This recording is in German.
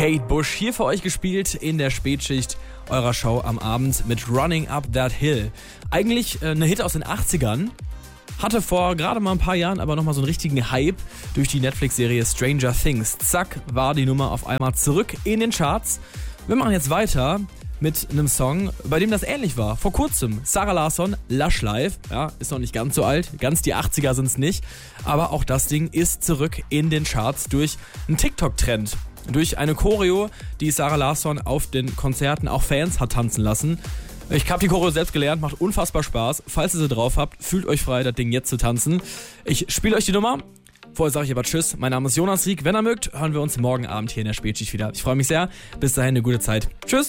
Kate Bush hier für euch gespielt in der Spätschicht eurer Show am Abend mit Running Up That Hill. Eigentlich eine Hit aus den 80ern. Hatte vor gerade mal ein paar Jahren aber nochmal so einen richtigen Hype durch die Netflix-Serie Stranger Things. Zack, war die Nummer auf einmal zurück in den Charts. Wir machen jetzt weiter mit einem Song, bei dem das ähnlich war. Vor kurzem, Zara Larsson, Lush Life. Ja, ist noch nicht ganz so alt, ganz die 80er sind es nicht. Aber auch das Ding ist zurück in den Charts durch einen TikTok-Trend. Durch eine Choreo, die Zara Larsson auf den Konzerten auch Fans hat tanzen lassen. Ich habe die Choreo selbst gelernt, macht unfassbar Spaß. Falls ihr sie drauf habt, fühlt euch frei, das Ding jetzt zu tanzen. Ich spiele euch die Nummer. Vorher sage ich aber Tschüss. Mein Name ist Jonas Rieck. Wenn ihr mögt, hören wir uns morgen Abend hier in der Spätschicht wieder. Ich freue mich sehr. Bis dahin eine gute Zeit. Tschüss.